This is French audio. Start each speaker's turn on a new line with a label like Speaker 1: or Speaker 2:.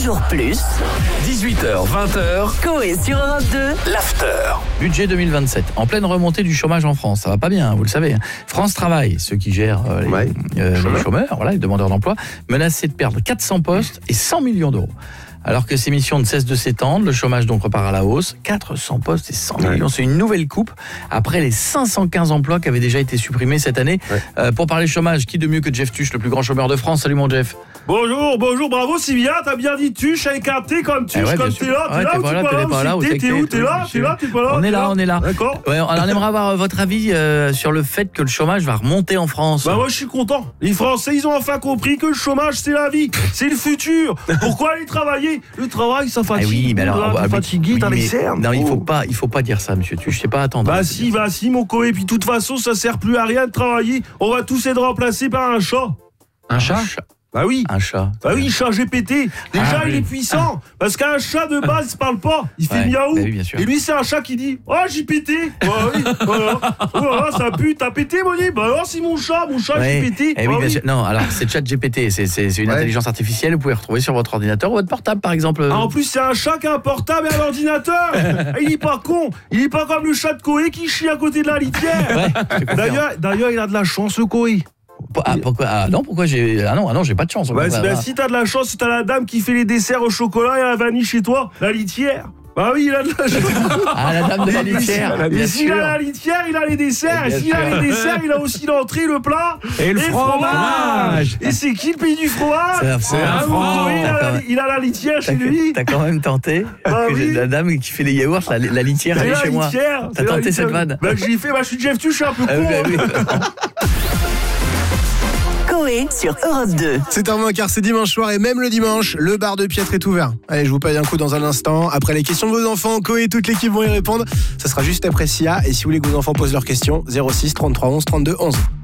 Speaker 1: toujours plus.
Speaker 2: 18h, 20h,
Speaker 1: Coé sur Europe 2.
Speaker 2: l'after.
Speaker 3: Budget 2027, en pleine remontée du chômage en France. Ça va pas bien, vous le savez. France Travail, ceux qui gèrent les chômeurs, voilà, les demandeurs d'emploi, menacés de perdre 400 postes et 100 millions d'euros. Alors que ces missions ne cessent de s'étendre, le chômage donc repart à la hausse. 400 postes et 100 millions, c'est une nouvelle coupe après les 515 emplois qui avaient déjà été supprimés cette année. Pour parler chômage, qui de mieux que Jeff Tuche, le plus grand chômeur de France? Salut mon Jeff.
Speaker 4: Bonjour, bravo Sylvia, t'as bien dit Tuche avec un T comme Tuche,
Speaker 3: ouais,
Speaker 4: comme
Speaker 3: bien
Speaker 4: t'es
Speaker 3: sûr.
Speaker 4: là, t'es là ou t'es pas là, t'es où, t'es là, t'es pas là.
Speaker 3: On est là.
Speaker 4: D'accord.
Speaker 3: Ouais, alors on aimerait avoir votre avis sur le fait que le chômage va remonter en France.
Speaker 4: Bah moi je suis content. Les Français ils ont enfin compris que le chômage c'est la vie, c'est le futur. Pourquoi aller travailler? Le travail ça fatigue.
Speaker 3: Oui, mais alors
Speaker 4: t'es fatigué, t'as les cernes.
Speaker 3: Non, il faut pas dire ça, monsieur Tuche, c'est pas attendre.
Speaker 4: Bah si mon Coé, puis de toute façon ça sert plus à rien de travailler. On va tous être remplacés par un chat.
Speaker 3: Un chat?
Speaker 4: Bah oui.
Speaker 3: Un chat.
Speaker 4: Bah oui, chat GPT. Déjà, il est puissant. Parce qu'un chat de base, il parle pas. Il fait miaou.
Speaker 3: Bah oui, bien sûr.
Speaker 4: Et lui, c'est un chat qui dit oh, j'ai pété. Bah oui, voilà. Voilà, ça pue. T'as pété, Moni? Bah alors, c'est mon chat, j'ai pété.
Speaker 3: Oui, bien sûr. Non, alors, c'est ChatGPT. C'est une intelligence artificielle. Vous pouvez retrouver sur votre ordinateur ou votre portable, par exemple.
Speaker 4: Ah, en plus, c'est un chat qui a un portable et un ordinateur. Il est pas con. Il est pas comme le chat de Coé qui chie à côté de la litière. D'ailleurs, il a de la chance, le Coé.
Speaker 3: Pourquoi pourquoi j'ai... Ah non, j'ai pas de chance.
Speaker 4: Si t'as de la chance, t'as la dame qui fait les desserts au chocolat et à la vanille chez toi, la litière. Bah oui, il a de la chance.
Speaker 3: Ah, la dame de la litière.
Speaker 4: Et s'il a la litière, il a les desserts. Et s'il a les desserts, il a aussi l'entrée, le plat
Speaker 3: et le fromage.
Speaker 4: Et c'est qui le pays du fromage?
Speaker 3: C'est un fromage.
Speaker 4: Il a la litière chez lui.
Speaker 3: T'as quand même tenté la dame qui fait les yaourts, la litière, elle est chez moi. T'as tenté cette vanne?
Speaker 4: Bah j'ai fait, je suis Jeff Tuche, je suis un peu con.
Speaker 1: Coé sur Europe 2.
Speaker 5: C'est un car c'est dimanche soir et même le dimanche, le bar de Piètre est ouvert. Allez, je vous paye un coup dans un instant. Après les questions de vos enfants, Coé et toute l'équipe vont y répondre. Ça sera juste après Sia. Et si vous voulez que vos enfants posent leurs questions, 06 33 11 32 11.